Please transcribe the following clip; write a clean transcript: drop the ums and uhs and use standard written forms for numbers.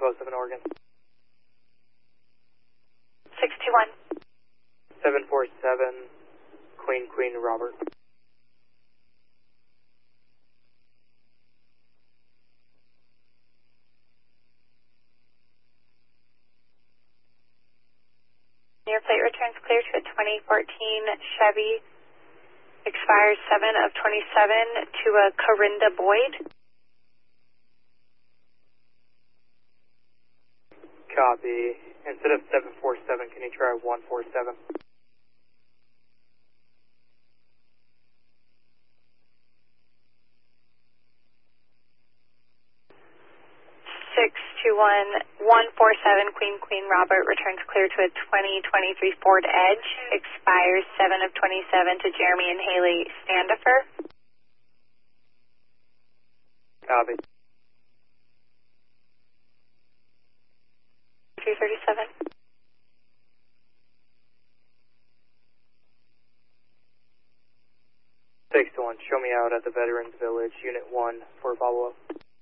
207 Oregon. 621. 747 Queen Robert. Your plate returns clear to a 2014 Chevy. Expires 7 of 27 to a Corinda Boyd. Copy. Instead of 747, can you try 147? 621-147 Queen Robert returns clear to a 2023 Ford Edge. Expires 7 of 27 to Jeremy and Haley Standifer. Copy. 337. Six to one. Show me out at the Veterans Village, Unit 1 for follow-up.